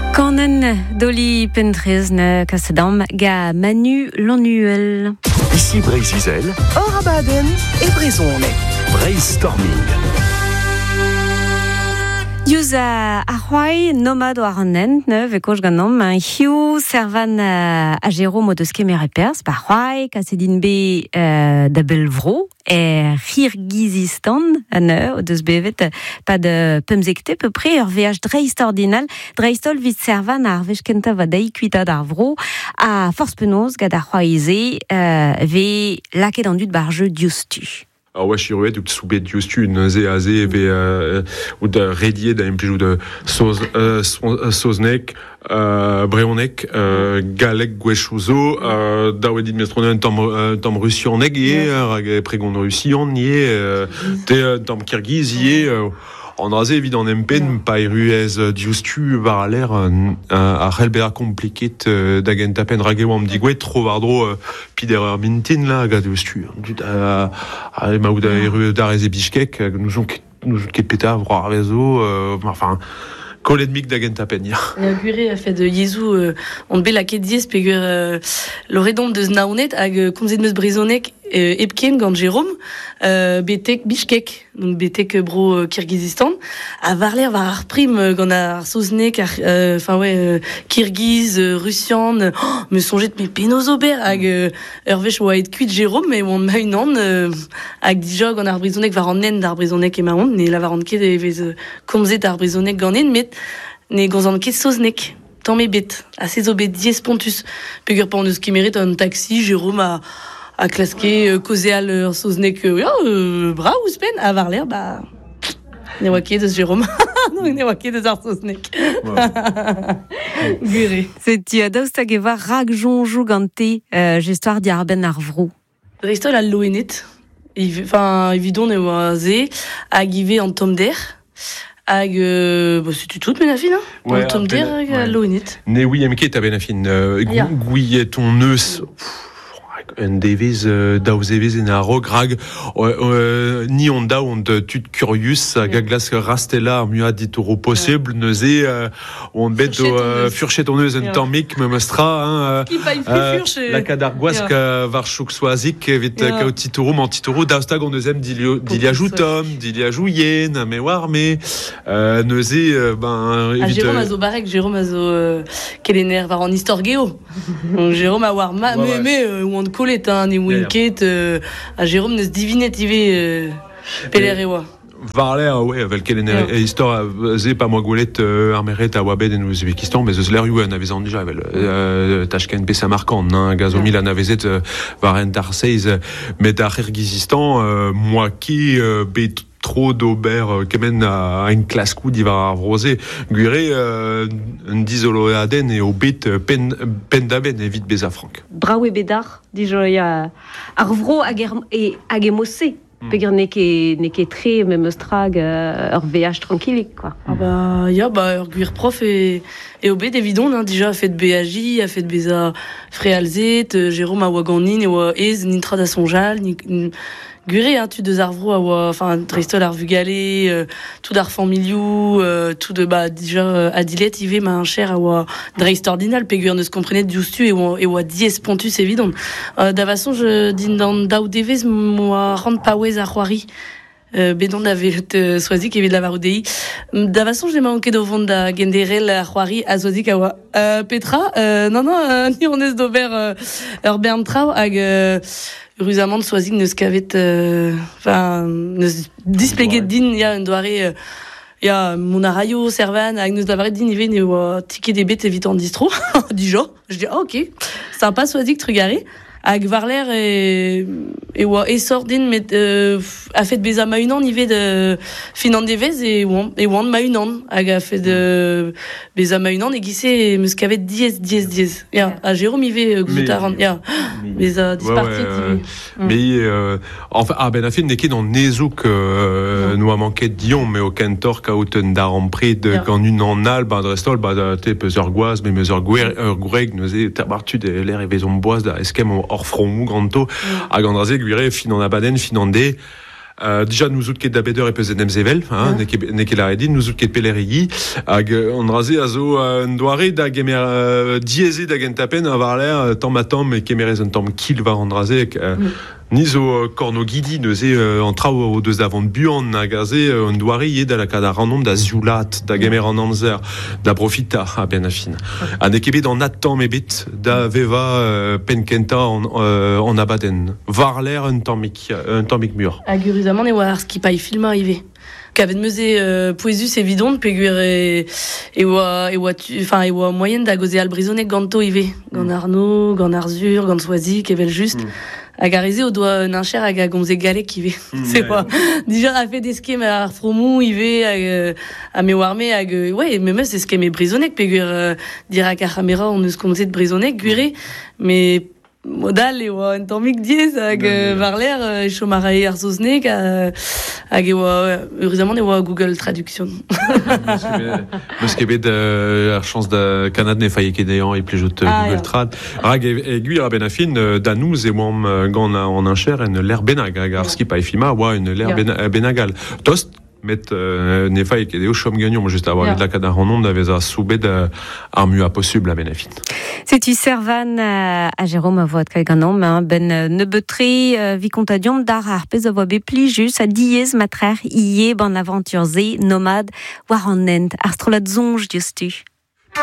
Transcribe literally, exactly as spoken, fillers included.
Kanen Dolly Pentrezne Kassedam ga Manu l'annuel. Ici Brésil, Orabaden et Brézone. Brainstorming. Yuza Ahwai nomad o arnen ne vekoj ganom un hiu servan a Jérôme o deus kemer epers pa Ahwai kasedin be da Belvro e Kirghizistan ne o deus bevet pa de pemzekte peu près ur V H dreist ordinal dreistol vit servan ar vechkenta va dai kuita d'ar vro a force penaos gad Ahwaize ve laket an dud bar jeu diustu. Ah ouais, chirouet ou soubet justu une zé a zé ve ou de redier d'un plus ou de sauce saucenek breonek galek gwechouzo dawedit mestron tam tam russionek et prégon russion nié te tam kirghizie en rasé évident n'empen pas ruez justu var l'air a helbera compliqué d'agent à peine ragewam digwe trop vardro piderer mintin là gad justu a a mauda rue d'arez et bishkek nous ont nous qui péta voir réseau enfin Coledmic d'agent à peine. Le curé a fait de Jésus on be la kedies pegur l'oredon de znaonet ag komzet meus brizonek epken gant Jérôme betek Bishkek donc betek bro Kirghizistan a varler var ar prim gant ar soznek enfin ouais Kirghiz Russian me sonjet me penozober ag urvech oa et kuit Jérôme mais on m'a une an ag dijog gant ar brizonek var an nen d'ar brizonek e maon ne la var an ket evez komzet ar brizonek gant nen met ne gant an ket soznek tant mes bêtes assez obé diez pontus pegur pa an eus ki mérite un taxi Jérôme a a klaske kozéal ur soznek euh, bra ou spen a var l'air bah ne oa ket deus Jérôme ne oa ket deus ar soznek gure C'est tu daoust hag eva rag jonjou gante gestoire di ar ben ar vro. Dreistol al loenet enfin évidon ne oa ze hag ive an tom der hag euh, bah, c'est tout mais la fin hein ouais, tom der hag al loenet ne oui emket a ben a fin gouillet ton neus un devez daouz evez en a rog rag ni on da on tut curious gaglas rastella muad dit au possible neuze on bet furchet on neus en tamik me mostra la cadarguasque varchouk soazik vit kautitoro mantitoro daustag on neusem d'il y ajoute tom d'il y ajoute yen mais war mais neuze ben Jérôme azo barek Jérôme azo kelener var en histoire géo Jérôme a war ma mais ou on colet hein ni winket a Jérôme ne se divinet ive pelerewa Varler ouais avec quelle histoire c'est pas moi goulet armeret à Wabed en Ouzbékistan mais ce l'air eu en avait déjà avec Tashkent P Samarkand hein Gazomil en avait cette Varen Tarseis mais à Kirghizistan moi qui bet trop d'Aubert kemen à une classe coup d'Ivar Rosé guiré un disolo aden et au bit pen pendaben et vite beza frank Brawe bedar dijoya arvro et agemossé pegar neke neke très même strag ur V H tranquille quoi. Ah bah ya bah ur guir prof et et obé d'évidon hein déjà a fait de B A J a fait de beza fréalzet Jérôme a waganine et wa ez nintra da sonjal ni guré hein tu deux arvro a enfin tristol ar vugalé euh, tout d'arfan milieu euh, tout de bah déjà euh, adilet ive ma un cher a wa dreist ordinal pegur ne se comprenait justu et wa et wa diez pontus évident euh, da façon je din dans daou devez moi rend pawez a roari Euh, bedon avait choisi qu'il y avait de la varoudei. Da façon, je l'ai manqué de vendre da genderel a roari a choisi kawa. Euh, Petra, euh, non, non, euh, ni on est d'Aubert, euh, Herbert Trau, ag, euh, rusamment choisi ne scavet, enfin, ne displéguer din, ya, une doirée, euh, ya, mon arayo, servan, ag, nous d'avoir dit, nivé, ne wa, ticket des bêtes évitant distro, dijon. Je dis, ah, ok. Sympa, choisi que trugaré. Ag varler et et wa esordin met euh, a fait beza maunan nive de finan devez et wan et wan maunan ag a fait de beza maunan et gissé meus kavet diez diez diez ya a Jérôme ive gutaran ya beza dispartit mais enfin ah ben a fait neke dans nezouk nous a manqué de Dion mais au Kentor kaouten d'arampri de quand une en albe adrestol bah te peser goaz mais meser goureg nous est tabartu de l'air et vaison boise da eskem hors front mou granto a gandrazé guiré finan abaden finandé Euh, déjà, nous autres qui d'abeder et pesenem zevel, hein, ne ket ne ket la redin, nous autres qui pelerigi, hag on raze a zo un doare da gemer dieze da gen tapen a var l'air tam a tam et kemerez un tam kil var an raze euh, mm. Ni zo korno gidi neuze euh, an trao o deus davant buan a gaze euh, un doare yé da la kada random da zoulat da gemer an amzer da profita a ben a fin. A ne ket bet an attam ebet da veva euh, penkenta en euh, en abaden. Var l'air un tammik un tammik mur. Hag uruzamant e oa ar skipai filma ive. Kavet meuze euh, poezus evidon peguer e e oa e oa enfin e oa moyen da goze al brisonek ganto ive gant mm. Arnaud, gant Arzur, gant Soazic evel just. Mm. Hag a reze o doa un ancher hag a gomze galek ive. Mm, c'est quoi déjà a fait des skem ar fromou ive hag a me warme hag ouais me meus es skem e brisonek peguer euh, dira ka camera on eus komze de brisonek guire mais modal e oa un tammik diez hag euh, var l'air e chomarae ar zoznek hag e oa heureusement e oa Google Traduction. Meus ket bet euh, ar chans da kanad ne faye ket dean e plejout ah, Google ja. Trad. Hag e gwir a ben a fin da nouz e oam gant an ancher en l'air benag hag ar skipa e fima oa en l'air ja. benagal. Tost met euh, ne faye ket eo chom gagnon just a oa ja. La kada ranon da vez a soubet ar mu a possible a ben a fin. C'est-tu servan à Jérôme à voix de quelqu'un hein, ben ne betri euh, vicontadium d'ar arpez a voix be pli jus a diez matrer ié ban aventure z nomade war an nent astrolad zonj justu.